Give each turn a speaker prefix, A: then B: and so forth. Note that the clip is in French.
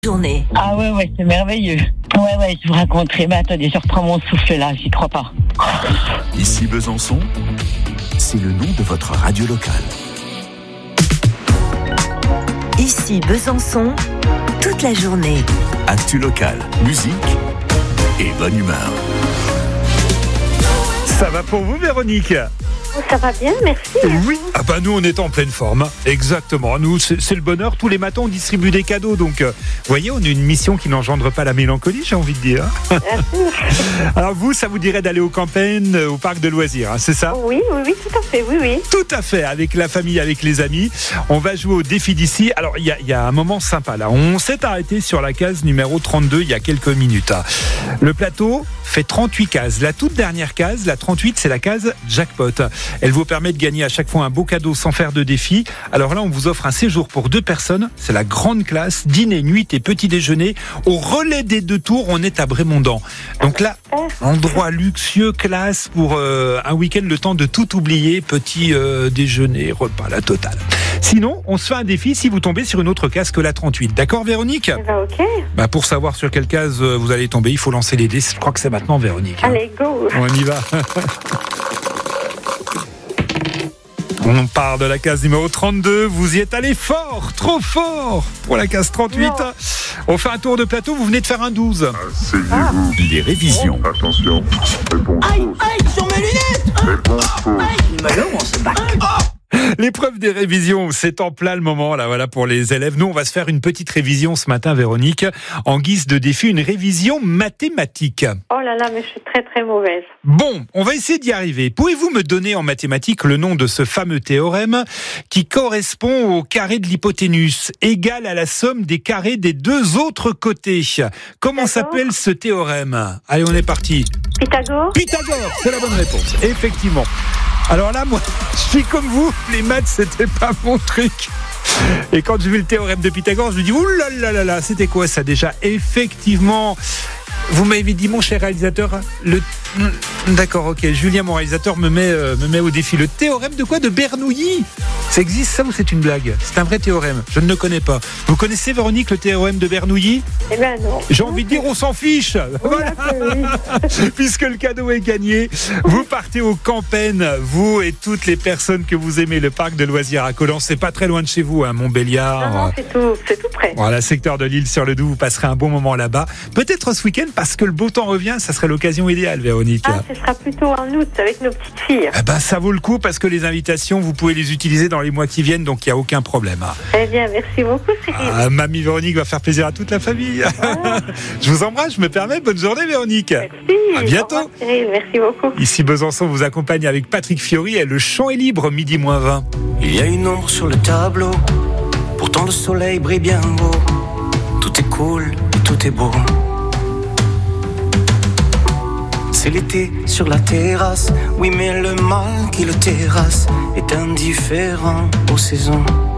A: Journée.
B: Ah ouais, c'est merveilleux. Ouais, je vous raconterai. Mais attendez, je reprends mon souffle là, j'y crois pas.
C: Ici Besançon, c'est le nom de votre radio locale.
A: Ici Besançon, toute la journée.
C: Actu locale, musique et bonne humeur.
D: Ça va pour vous, Véronique ?
E: Ça va bien, merci.
D: Oui. Ah bah nous on est en pleine forme. Exactement. Nous c'est le bonheur. Tous les matins on distribue des cadeaux. Donc vous voyez, on a une mission qui n'engendre pas la mélancolie, j'ai envie de dire.
E: Bien sûr.
D: Alors vous, ça vous dirait d'aller aux campagnes, au parc de loisirs, hein, c'est ça ?
E: Oui, tout à fait, oui.
D: Tout à fait, avec la famille, avec les amis. On va jouer au défi d'ici. Alors il y a un moment sympa là. On s'est arrêté sur la case numéro 32 il y a quelques minutes. Le plateau fait 38 cases. La toute dernière case, la 38, c'est la case jackpot. Elle vous permet de gagner à chaque fois un beau cadeau sans faire de défi. Alors là, on vous offre un séjour pour 2 personnes. C'est la grande classe, dîner, nuit et petit déjeuner. Au relais des 2 tours, on est à Brémondant. Donc là, endroit luxueux, classe pour un week-end, le temps de tout oublier. Petit déjeuner, repas, la totale. Sinon, on se fait un défi si vous tombez sur une autre case que la 38. D'accord, Véronique ?
E: Ok.
D: Pour savoir sur quelle case vous allez tomber, il faut lancer les dés. Je crois que c'est maintenant, Véronique.
E: Allez, go.
D: On y va. On part de la case numéro 32. Vous y êtes allé fort, trop fort pour la case 38.
E: Non.
D: On fait un tour de plateau. Vous venez de faire un 12.
C: Asseyez-vous. Les révisions.
F: Attention, réponse fausse.
G: Sur mes lunettes.
F: Réponse fausse.
G: Mais on se bat.
D: L'épreuve des révisions, c'est en plein le moment là, voilà, pour les élèves. Nous, on va se faire une petite révision ce matin, Véronique, en guise de défi, une révision mathématique.
E: Oh là là, mais je suis très très mauvaise.
D: Bon, on va essayer d'y arriver. Pouvez-vous me donner en mathématiques le nom de ce fameux théorème qui correspond au carré de l'hypoténuse, égal à la somme des carrés des 2 autres côtés? Comment s'appelle ce théorème? Allez, on est parti.
E: Pythagore.
D: Pythagore, c'est la bonne réponse, effectivement. Alors là, moi, je suis comme vous, les maths, c'était pas mon truc. Et quand j'ai vu le théorème de Pythagore, je me dis, ouh là là, c'était quoi ça déjà? Effectivement, vous m'avez dit, mon cher réalisateur, D'accord, ok. Julien, mon réalisateur, me met au défi. Le théorème de quoi? De Bernoulli? Ça existe ça ou c'est une blague? C'est un vrai théorème. Je ne le connais pas. Vous connaissez, Véronique, le théorème de Bernoulli?
E: Eh ben non.
D: J'ai envie de dire, on s'en fiche. Voilà. Puisque le cadeau est gagné, vous partez au Campen, vous et toutes les personnes que vous aimez, le parc de loisirs à Collans. C'est pas très loin de chez vous, hein, Montbéliard.
E: Non, c'est tout près.
D: Voilà, secteur de l'île sur le Doubs, vous passerez un bon moment là-bas. Peut-être ce week-end, parce que le beau temps revient, ça serait l'occasion idéale, Véronique.
E: Ce sera plutôt en août avec nos petites filles.
D: Ça vaut le coup parce que les invitations, vous pouvez les utiliser dans les mois qui viennent, donc il n'y a aucun problème.
E: Très bien, merci beaucoup, Cyril.
D: Mamie Véronique va faire plaisir à toute la famille. Je vous embrasse, je me permets. Bonne journée, Véronique.
E: Merci.
D: À bientôt.
E: Au revoir, Cyril, merci beaucoup.
D: Ici Besançon vous accompagne avec Patrick Fiori et le champ est libre, 12h20.
G: Il y a une ombre sur le tableau. Pourtant le soleil brille bien haut. Tout est cool, tout est beau. C'est l'été sur la terrasse. Oui, mais le mal qui le terrasse est indifférent aux saisons.